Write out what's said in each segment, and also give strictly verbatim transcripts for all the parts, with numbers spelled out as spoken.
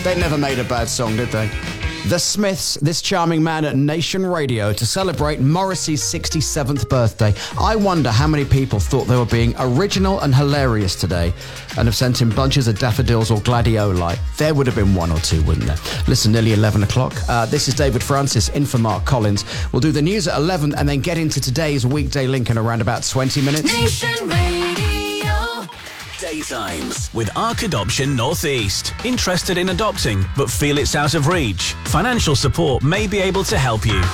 They never made a bad song, did they? The Smiths, this charming man at Nation Radio to celebrate Morrissey's sixty-seventh birthday. I wonder how many people thought they were being original and hilarious today and have sent him bunches of daffodils or gladioli. There would have been one or two, wouldn't there? Listen, nearly eleven o'clock. Uh, this is David Francis in for Mark Collins. We'll do the news at eleven and then get into today's weekday link in around about twenty minutes. Nation Radio. Daytimes with Arc Adoption Northeast. Interested in adopting but feel it's out of reach? Financial support may be able to help you.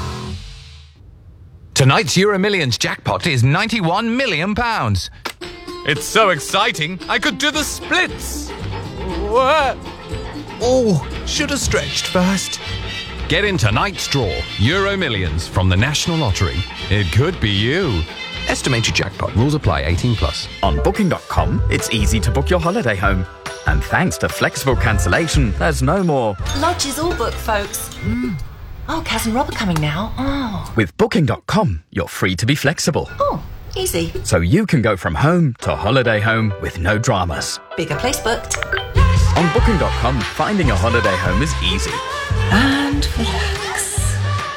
Tonight's Euro Millions jackpot is ninety-one million pounds. It's so exciting, I could do the splits. What? Oh, should have stretched first. Get in tonight's draw, Euro Millions from the National Lottery. It could be you. Estimated jackpot. Rules apply. eighteen plus. On booking dot com, it's easy to book your holiday home. And thanks to flexible cancellation, there's no more. Lodge is all booked, folks. Mm. Oh, Kaz and Rob are coming now. Oh. With booking dot com, you're free to be flexible. Oh, easy. So you can go from home to holiday home with no dramas. Bigger place booked. On booking dot com, finding a holiday home is easy. And relax.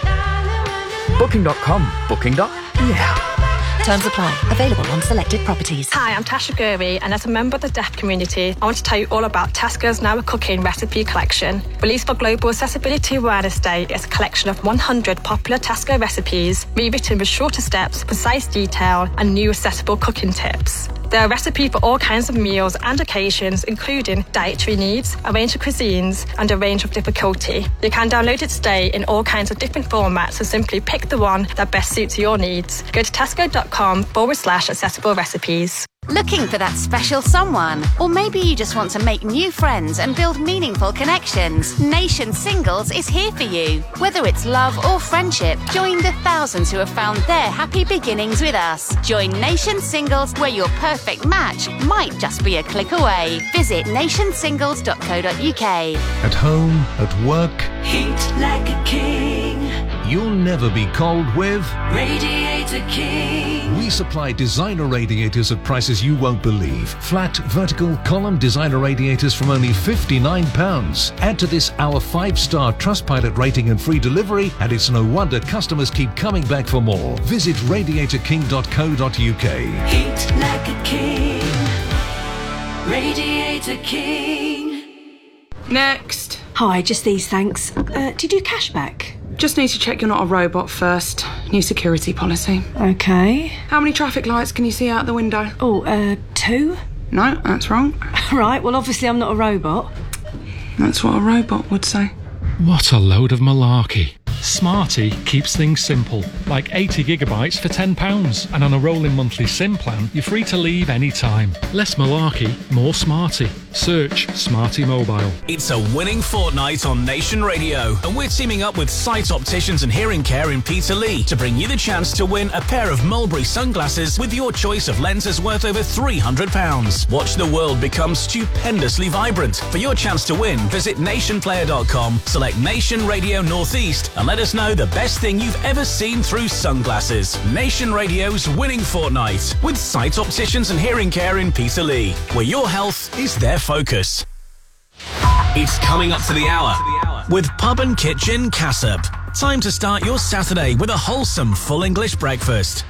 booking dot com. Booking. Yeah. Terms apply. Available on selected properties. Hi, I'm Tasha Gurry, and as a member of the deaf community, I want to tell you all about Tesco's Now a Cooking recipe collection. Released for Global Accessibility Awareness Day, it's a collection of one hundred popular Tesco recipes, rewritten with shorter steps, precise detail, and new accessible cooking tips. There are recipes for all kinds of meals and occasions, including dietary needs, a range of cuisines, and a range of difficulty. You can download it today in all kinds of different formats, so simply pick the one that best suits your needs. Go to tesco.com forward slash accessible recipes. Looking for that special someone? Or maybe you just want to make new friends and build meaningful connections? Nation Singles is here for you. Whether it's love or friendship, join the thousands who have found their happy beginnings with us. Join Nation Singles, where your perfect match might just be a click away. Visit nation singles dot co dot uk. At home, at work, Heat like a king. You'll never be cold with Radiator King. We supply designer radiators at prices you won't believe. Flat, vertical, column designer radiators from only fifty-nine pounds. Add to this our five-star Trustpilot rating and free delivery, and it's no wonder customers keep coming back for more. Visit radiator king dot co dot uk. Heat like a king. Radiator King. Next. Hi, just these, thanks. Uh, do you do cashback? Just need to check you're not a robot first. New security policy. Okay. How many traffic lights can you see out the window? Oh, uh, two? No, that's wrong. Right, well, obviously I'm not a robot. That's what a robot would say. What a load of malarkey. Smarty keeps things simple, like eighty gigabytes for ten pounds. And on a rolling monthly SIM plan, you're free to leave anytime. Less malarkey, more Smarty. Search Smarty Mobile. It's a winning fortnight on Nation Radio, and we're teaming up with Sight Opticians and Hearing Care in Peterlee to bring you the chance to win a pair of Mulberry sunglasses with your choice of lenses worth over three hundred pounds. Watch the world become stupendously vibrant. For your chance to win, visit nation player dot com, select Nation Radio Northeast, and let us know the best thing you've ever seen through sunglasses. Nation Radio's winning fortnight with Sight Opticians and Hearing Care in Peterlee, where your health is their focus. It's coming up to the hour with Pub and Kitchen Cassop. Time to start your Saturday with a wholesome full English breakfast.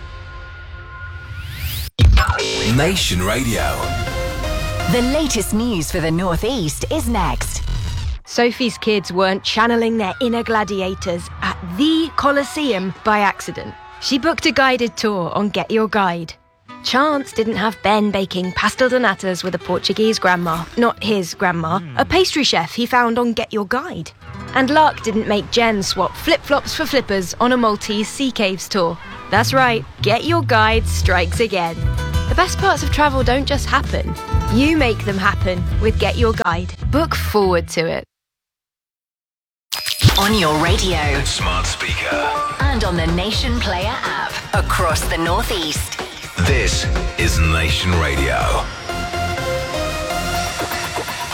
Nation Radio. The latest news for the North East is next. Sophie's kids weren't channeling their inner gladiators at the Colosseum by accident. She booked a guided tour on Get Your Guide. Chance didn't have Ben baking pastel de natas with a Portuguese grandma, not his grandma, a pastry chef he found on Get Your Guide. And luck didn't make Jen swap flip-flops for flippers on a Maltese sea caves tour. That's right, Get Your Guide strikes again. The best parts of travel don't just happen. You make them happen with Get Your Guide. Book forward to it. On your radio, Smart speaker, and on the Nation Player app across the North East. This is Nation Radio.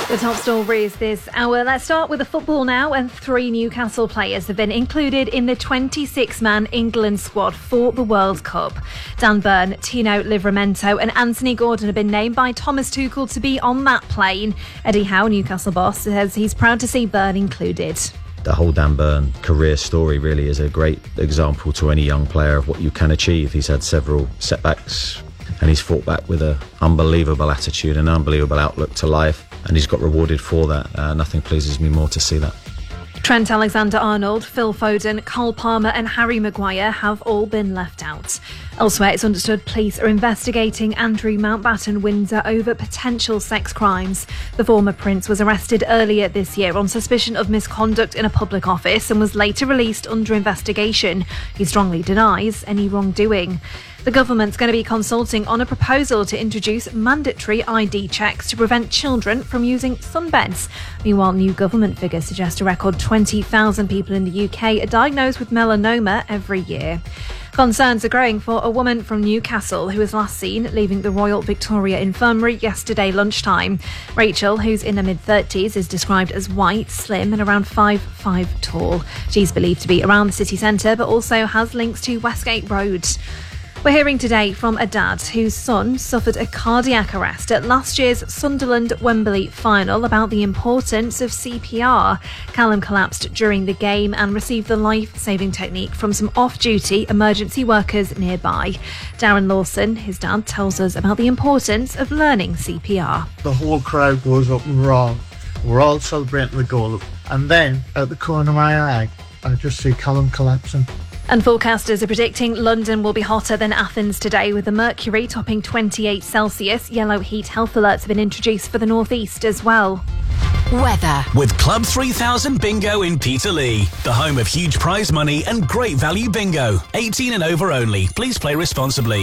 The top stories this hour. Let's start with the football now, and three Newcastle players have been included in the twenty-six man England squad for the World Cup. Dan Burn, Tino Livramento and Anthony Gordon have been named by Thomas Tuchel to be on that plane. Eddie Howe, Newcastle boss, says he's proud to see Burn included. The whole Dan Burn career story really is a great example to any young player of what you can achieve. He's had several setbacks and he's fought back with an unbelievable attitude and unbelievable outlook to life, and he's got rewarded for that. Uh, nothing pleases me more to see that. Trent Alexander-Arnold, Phil Foden, Cole Palmer and Harry Maguire have all been left out. Elsewhere, it's understood police are investigating Andrew Mountbatten Windsor over potential sex crimes. The former prince was arrested earlier this year on suspicion of misconduct in a public office and was later released under investigation. He strongly denies any wrongdoing. The government's going to be consulting on a proposal to introduce mandatory I D checks to prevent children from using sunbeds. Meanwhile, new government figures suggest a record twenty thousand people in the U K are diagnosed with melanoma every year. Concerns are growing for a woman from Newcastle who was last seen leaving the Royal Victoria Infirmary yesterday lunchtime. Rachel, who's in her mid-thirties, is described as white, slim and around five foot five tall. She's believed to be around the city centre but also has links to Westgate Road. We're hearing today from a dad whose son suffered a cardiac arrest at last year's Sunderland-Wembley final about the importance of C P R. Callum collapsed during the game and received the life-saving technique from some off-duty emergency workers nearby. Darren Lawson, his dad, tells us about the importance of learning C P R. The whole crowd goes up and round. We're all celebrating the goal. And then, at the corner of my eye, I just see Callum collapsing. And forecasters are predicting London will be hotter than Athens today, with the mercury topping twenty-eight Celsius. Yellow heat health alerts have been introduced for the northeast as well. Weather. With Club three thousand Bingo in Peterlee, the home of huge prize money and great value bingo. eighteen and over only. Please play responsibly.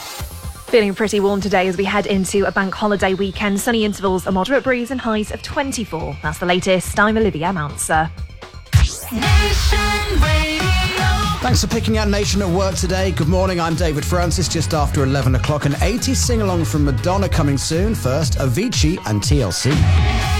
Feeling pretty warm today as we head into a bank holiday weekend. Sunny intervals, a moderate breeze and highs of twenty-four. That's the latest. I'm Olivia Mounser. Thanks for picking out Nation at Work today. Good morning, I'm David Francis, just after eleven o'clock. An eighties sing-along from Madonna coming soon. First, Avicii and T L C.